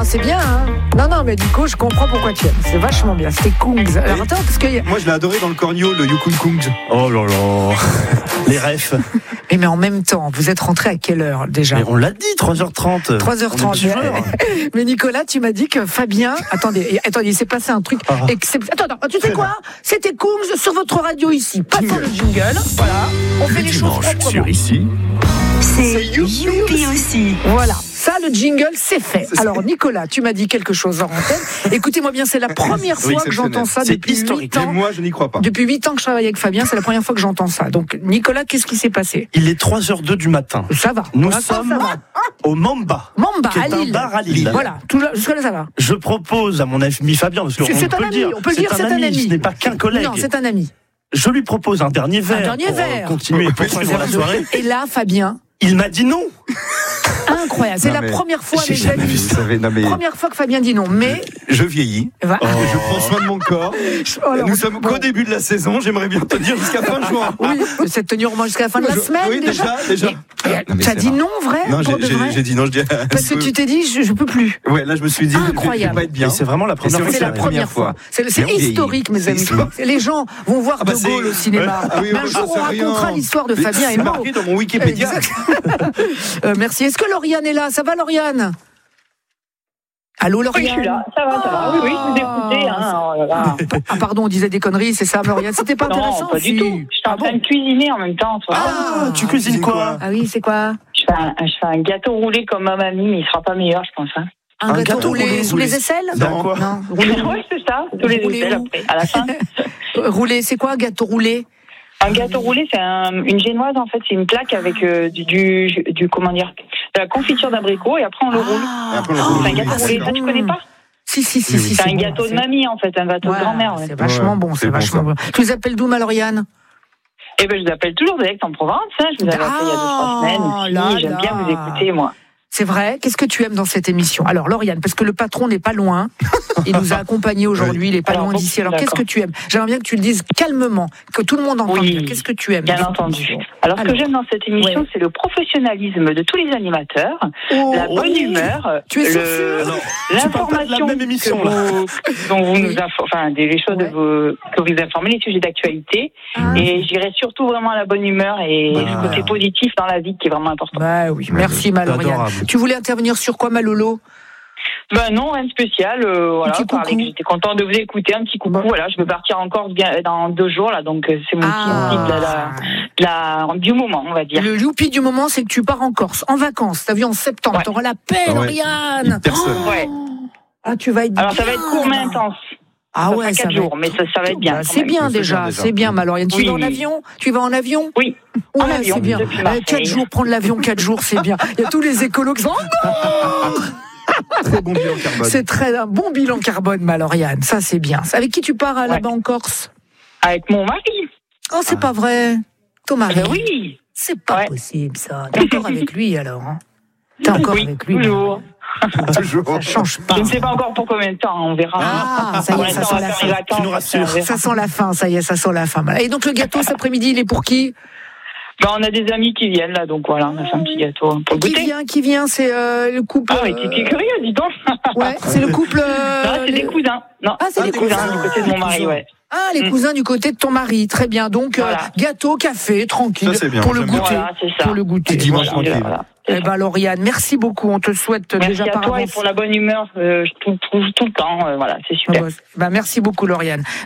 c'est bien, hein. Non, mais du coup, je comprends pourquoi tu aimes. C'est vachement bien. C'était Kungs. Alors attends, parce que... Moi, je l'ai adoré dans le cornio, le Yukun Kungs. Oh là là. Les refs. Mais en même temps, vous êtes rentré à quelle heure déjà ? Mais on l'a dit, 3h30. 3h30. Mais Nicolas, tu m'as dit que Fabien... Attendez, il s'est passé un truc exceptionnel. Attends, tu sais quoi ? C'était Kungs sur votre radio ici. Passons le jingle. Voilà. On fait les choses proprement. Sur ici. C'est Youpi aussi. Voilà. Ça, le jingle, c'est fait. Alors, Nicolas, tu m'as dit quelque chose en antenne. Écoutez-moi bien, c'est la première fois que j'entends ça depuis 8 ans. Mais moi, je n'y crois pas. Depuis 8 ans que je travaille avec Fabien, c'est la première fois que j'entends ça. Donc, Nicolas, qu'est-ce qui s'est passé ? Il est 3h02 du matin. Ça va. Nous sommes au Mamba. Mamba, qui est à Lille. un bar à Lille. Voilà, jusque-là, ça va. Je propose à mon ami Fabien, parce qu'on peut le dire. On peut le dire, c'est un ami. Ce n'est pas qu'un collègue. Non, c'est un ami. Je lui propose un dernier verre. Pour continuer et poursuivre la soirée. Et là, Fabien. Il m'a dit non. Incroyable, c'est la première fois, mes amis. Première fois que Fabien dit non, mais... Je vieillis, je prends soin de mon corps. Nous sommes qu'au début de la saison, j'aimerais bien tenir jusqu'à fin juin. Oui, c'est tenir au moins jusqu'à la fin de la semaine. Oui, déjà. Tu as dit non, vrai ? Non, j'ai dit non, je dis... Parce que tu t'es dit, je peux plus. Ouais, là, je me suis dit, incroyable. Je vais pas être bien. C'est vraiment la première fois. C'est la première fois. C'est historique, mes amis. Les gens vont voir De Gaulle au cinéma. Un jour, on racontera l'histoire de Fabien et Maud. C'est marqué dans mon Wikipédia. Merci. Est-ce que Lauriane est là ? Ça va, Lauriane ? Allô, Lauriane ? Oui, je suis là. Ça va. Oui, je vous écoutais. Ah, pardon, on disait des conneries, c'est ça, Lauriane ? C'était pas intéressant ? Non, pas du tout. J'étais en train de cuisiner en même temps. Tu cuisines quoi ? Ah oui, c'est quoi ? Je fais un gâteau roulé comme ma mamie, mais il sera pas meilleur, je pense. Un gâteau roulé sous les aisselles ? Non, quoi ? Oui, c'est ça. Sous les aisselles après, à la fin. Roulé, c'est quoi un gâteau roulé ? Un gâteau roulé, c'est une génoise en fait, c'est une plaque avec du comment dire, de la confiture d'abricot et après on le roule. C'est un gâteau roulé, ça tu connais pas ? Si. C'est un gâteau de mamie en fait, un gâteau de grand-mère. Ouais. C'est vachement bon, c'est vachement bon. Tu les appelles d'où, ma Lauriane ? Eh ben je vous appelle toujours d'Aix-en-Provence. Je vous avais appelé il y a 2-3 semaines aussi. J'aime bien vous écouter moi. C'est vrai. Qu'est-ce que tu aimes dans cette émission ? Alors, Lauriane, parce que le patron n'est pas loin. Il nous a accompagnés aujourd'hui. Il n'est pas loin d'ici. Alors, qu'est-ce que tu aimes ? J'aimerais bien que tu le dises calmement, que tout le monde entende. Oui, qu'est-ce que tu aimes ? Bien entendu. Alors, ce que j'aime dans cette émission, c'est le professionnalisme de tous les animateurs, la bonne humeur, tu es l'information la même émission, dont vous nous informez, des choses que vous informez, les sujets d'actualité. Et j'irai surtout vraiment à la bonne humeur et le côté positif dans la vie qui est vraiment important. Bah oui, merci, ma Lauriane. Tu voulais intervenir sur quoi, ma Lolo ? Ben non, rien de spécial. J'étais content de vous écouter. Un petit coucou. Voilà, je vais partir encore dans 2 jours là, donc c'est mon petit du moment, on va dire. Le youpi du moment, c'est que tu pars en Corse, en vacances. T'as vu, en septembre, t'auras la paix, Lauriane. Ah, tu vas être bien. Alors ça va être court mais intense. Ah ouais, 4 jours, mais ça va être bien. C'est bien déjà, c'est bien, ma Lauriane. Tu vas en avion ? Tu vas en avion ? Oui. En avion, c'est bien. 4 jours, prendre l'avion 4 jours, c'est bien. Il y a tous les écolos qui sont... Très bon bilan carbone. C'est un bon bilan carbone, ma Lauriane. Ça, c'est bien. Avec qui tu pars là-bas en Corse ? Avec mon mari. Oh, c'est pas vrai. Ton mari ? Oui. C'est pas possible, ça. T'es encore avec lui, alors ? T'es encore avec lui ? Toujours. Ça change pas. Je ne sais pas encore pour combien de temps, on verra. Ah, ça y est, ça sent la fin. Tu nous rassures. Ça sent la fin, ça y est, ça sent la fin. Et donc, le gâteau, cet après-midi, il est pour qui ? On a des amis qui viennent là, donc voilà, on a fait un petit gâteau pour le goûter. Qui vient, c'est le couple. Ah oui, t'es curieux, dis donc. Ouais, c'est le couple. Non, c'est des cousins. Non, c'est des cousins du côté de mon mari, ouais. Ah, les cousins du côté de ton mari, très bien. Donc, gâteau, café, tranquille, ça, bien, pour le goûter. Voilà, c'est ça. Pour le goûter. Dimanche tranquille. Voilà. Eh ben, Lauriane, merci beaucoup. On te souhaite déjà par avance. Merci à toi et pour la bonne humeur tout le temps. Voilà, c'est super. Merci beaucoup, Lauriane.